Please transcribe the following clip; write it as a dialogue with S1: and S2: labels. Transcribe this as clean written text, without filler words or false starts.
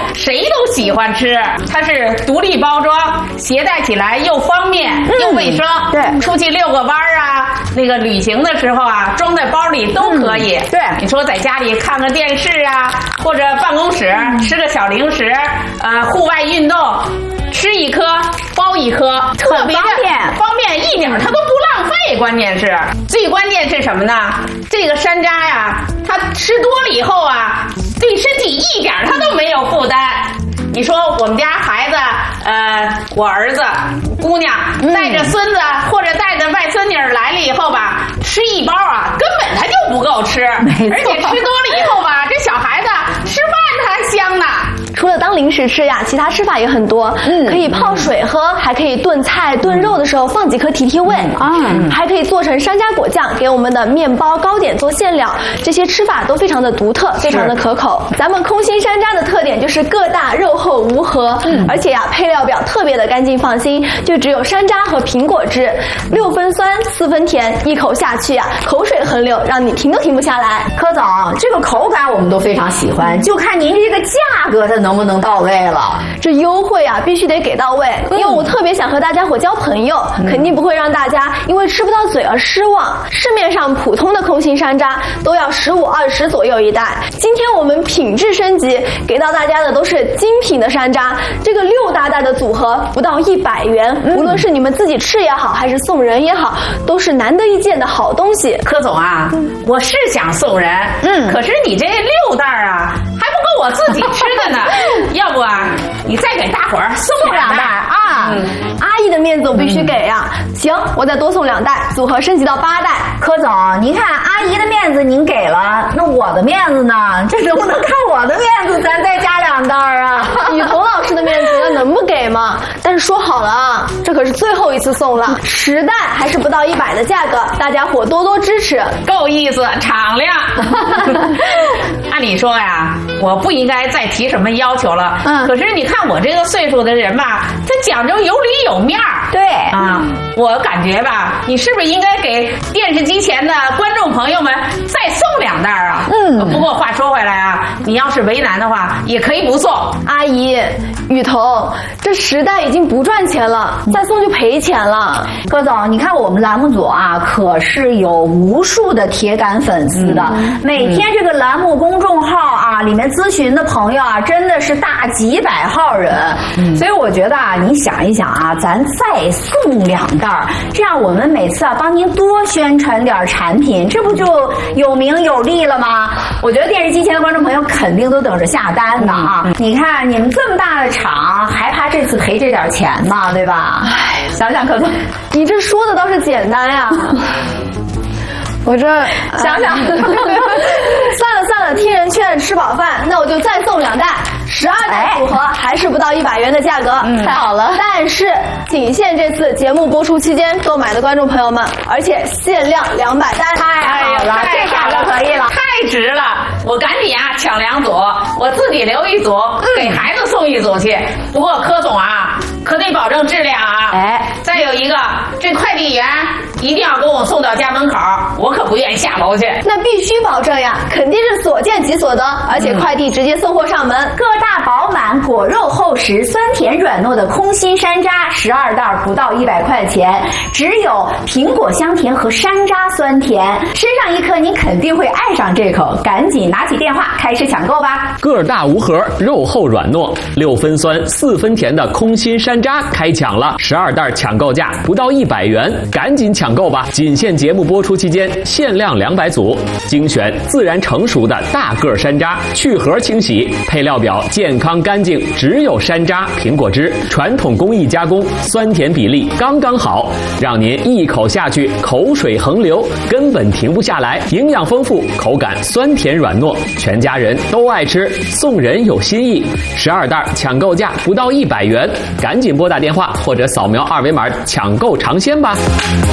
S1: 谁都喜欢吃。它是独立包装，携带起来又方便又卫生。
S2: 对，
S1: 出去遛个弯啊，那个旅行的时候啊，装在包里都可以。
S2: 对，
S1: 你说在家里看个电视啊，或者办公室吃个小零食，户外运动。吃一颗包一颗，特别方便一点，它都不浪费。关键是最关键是什么呢？这个山楂呀，它吃多了以后啊，对身体一点它都没有负担。你说我们家孩子，我儿子、姑娘带着孙子或者带着外孙女来了以后吧，吃一包啊，根本他就不够吃，而且吃多了以后吧，这小孩子吃饭他还香呢。
S3: 除了当零食吃呀，其他吃法也很多。可以泡水喝，还可以炖菜、炖肉的时候放几颗提提味。还可以做成山楂果酱，给我们的面包、糕点做馅料。这些吃法都非常的独特，非常的可口。咱们空心山楂的特点就是个大、肉厚无核，而且呀，配料表特别的干净放心，就只有山楂和苹果汁，6分酸4分甜，一口下去呀，口水横流，让你停都停不下来。
S2: 柯总，这个口感我们都非常喜欢，就看您这个价格它能不能到位了。
S3: 这优惠啊，必须得给到位，因为我特别想和大家伙交朋友，肯定不会让大家因为吃不到嘴而失望。市面上普通的空心山楂都要15、20左右一袋，今天我们品质升级，给到大家的都是精品的山楂，这个6大袋的组合不到100元，无论是你们自己吃也好，还是送人也好，都是难得一见的好东西。
S1: 柯总啊，我是想送人，可是你这6袋啊，还不够我自己吃的呢。要不啊，你再给大伙儿送2袋啊！
S3: 阿姨的面子我必须给呀。行，我再多送2袋，组合升级到8袋。
S2: 柯总，您看阿姨的面子您给了，那我的面子呢？这能不能看我的面子，咱再加2袋啊？
S3: 雨桐老师的面子那能不给吗？但是说好了啊，这可是最后一次送了，10袋还是不到100的价格，大家伙多多支持，
S1: 够意思，敞亮。按理说呀，我不应该再提什么要求了。可是你看我这个岁数的人吧，他讲究有理有面儿。
S2: 对
S1: 啊，我感觉吧，你是不是应该给电视机前的观众朋友们再送2袋啊？不过话说回来啊，你要是为难的话，也可以不送。
S3: 阿姨，雨桐，这10袋已经不赚钱了，再送就赔钱了。
S2: 柯总，你看我们栏目组啊，可是有无数的铁杆粉丝的，每天这个栏目公众号啊里面咨询的朋友啊，真的是大几百号人。所以我觉得啊，你想一想啊，咱再送2袋，这样我们每次啊帮您多宣传点产品，这不就有名有利了吗？我觉得电视机前的观众朋友肯定都等着下单呢啊！你看你们这么大的厂，还怕这次赔这点钱吗？对吧？哎，想想柯总，
S3: 你这说的倒是简单呀。我这想想，算了，听人劝吃饱饭，那我就再送2袋，12袋组合还是不到100元的价格，
S2: 太好了。
S3: 但是仅限这次节目播出期间购买的观众朋友们，而且限量200袋，
S2: 太好了，这价格可以了，
S1: 太值了！我赶紧啊抢2组，我自己留1组，给孩子送1组去。不过柯总啊，可得保证质量啊！再有一个，这快递员一定要给我送到家门口，我可不愿意下楼去。
S3: 那必须保证呀，肯定是所见即所得，而且快递直接送货上门。
S2: 个大饱满，果肉厚实，酸甜软糯的空心山楂，12袋不到100块钱，只有苹果香甜和山楂酸甜，吃上一颗您肯定会爱上这口，赶紧拿起电话开始抢购吧！
S4: 个大无核，肉厚软糯，6分酸4分甜的空心山楂开抢了，12袋抢购价不到100元，赶紧抢购吧！仅限节目播出期间，限量200组，精选自然成熟的大个山楂，去核清洗，配料表健康干净，只有山楂、苹果汁，传统工艺加工，酸甜比例刚刚好，让您一口下去口水横流，根本停不下来，营养丰富，口感酸甜软糯，全家人都爱吃，送人有新意。12袋抢购价不到100元，赶紧拨打电话或者扫描2维码抢购尝鲜吧。